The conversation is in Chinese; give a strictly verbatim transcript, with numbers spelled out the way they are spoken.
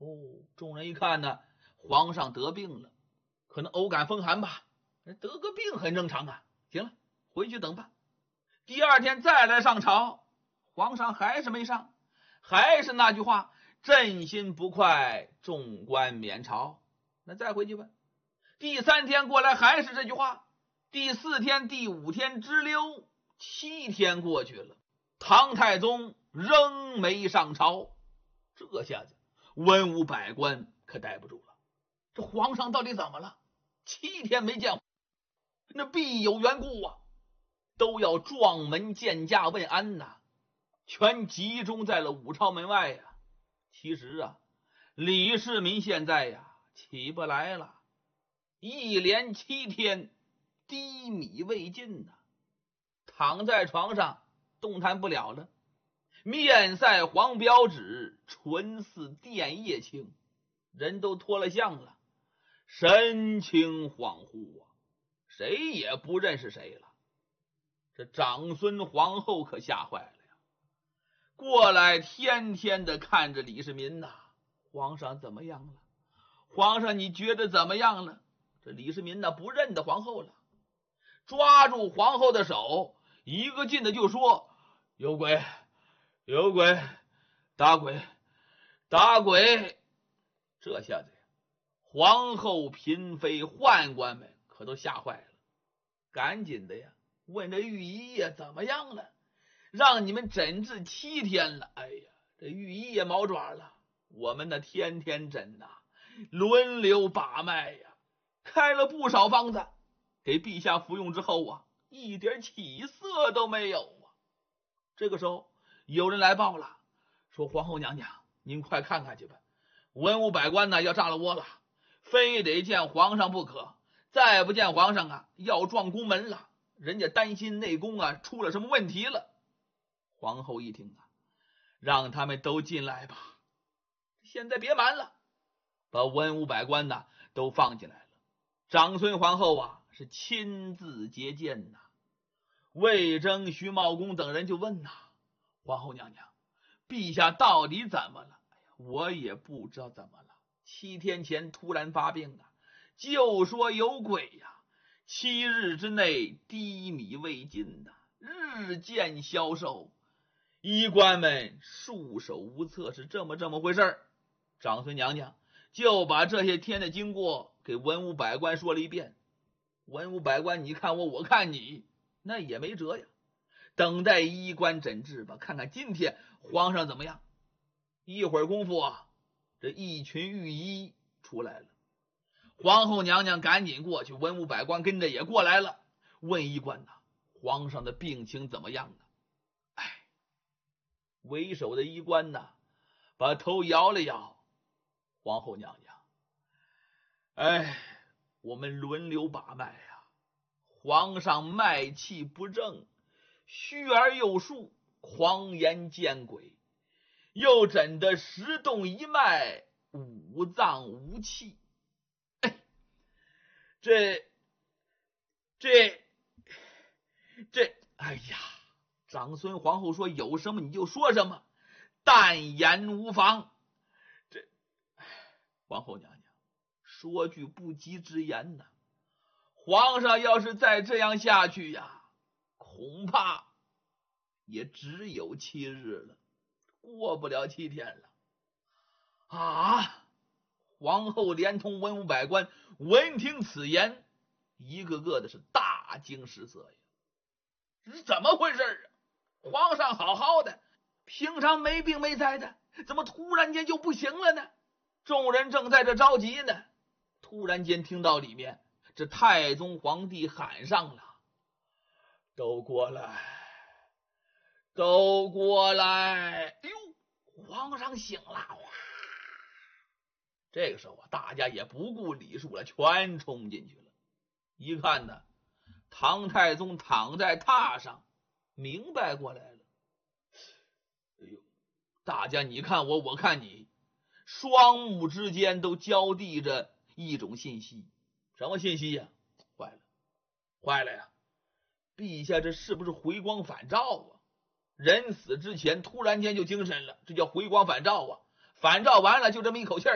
众人一看呢，皇上得病了，可能偶感风寒吧，得个病很正常啊。行了，回去等吧。第二天再来上朝，皇上还是没上，还是那句话，朕心不快，众官免朝。那再回去吧。第三天过来还是这句话。第四天、第五天之溜，七天过去了，唐太宗仍没上朝。这下子文武百官可待不住了，这皇上到底怎么了？七天没见，那必有缘故啊，都要撞门见驾问安呐，全集中在了武朝门外呀。其实啊，李世民现在呀起不来了，一连七天低米未进呐，躺在床上动弹不了了，面赛黄标纸，唇似电叶青，人都脱了相了，神情恍惚啊，谁也不认识谁了。这长孙皇后可吓坏了呀，过来天天的看着李世民呐，皇上怎么样了？皇上你觉得怎么样了？这李世民呢不认得皇后了，抓住皇后的手，一个劲的就说：有鬼，有鬼，打鬼，打鬼。这下子呀，皇后、嫔妃、宦官们可都吓坏了，赶紧的呀问这御医呀怎么样了，让你们诊治七天了。哎呀，这御医也毛爪了，我们呢天天诊呐，轮流把脉呀，开了不少方子给陛下服用之后啊，一点起色都没有啊。这个时候有人来报了，说皇后娘娘您快看看去吧，文武百官呢要炸了窝了，非得见皇上不可，再不见皇上啊要撞宫门了，人家担心内宫啊出了什么问题了。皇后一听啊，让他们都进来吧，现在别瞒了，把文武百官呢都放进来了。长孙皇后啊是亲自接见呐。魏征、徐茂公等人就问呐，皇后娘娘，陛下到底怎么了？哎呀，我也不知道怎么了，七天前突然发病啊，就说有鬼呀，七日之内低米未进呐，日渐消瘦，医官们束手无策，是这么这么回事儿。长孙娘娘就把这些天的经过给文武百官说了一遍。文武百官你看我，我看你，那也没辙呀，等待医官诊治吧，看看今天皇上怎么样。一会儿功夫啊，这一群御医出来了，皇后娘娘赶紧过去，文武百官跟着也过来了，问医官呐，皇上的病情怎么样呢？哎，为首的医官呐把头摇了摇，皇后娘娘，哎，我们轮流把脉呀，皇上脉气不正，虚而又数，狂言见鬼，又诊得十动一脉，五脏无气。哎，这这这哎呀，长孙皇后说有什么你就说什么，但言无妨。这皇后娘娘说句不吉之言呐，皇上要是再这样下去呀，恐怕也只有七日了，过不了七天了啊！皇后连同文武百官闻听此言，一个个的是大惊失色呀，这是怎么回事啊？皇上好好的，平常没病没灾的，怎么突然间就不行了呢？众人正在这着急呢，突然间听到里面这太宗皇帝喊上了，都过来，都过来。哎呦，皇上醒了。这个时候啊，大家也不顾礼数了，全冲进去了。一看呢，唐太宗躺在榻上，明白过来了。哎呦，大家你看我，我看你，双目之间都交递着一种信息。什么信息呀？坏了，坏了呀！陛下这是不是回光返照啊？人死之前突然间就精神了，这叫回光返照啊！返照完了就这么一口气儿。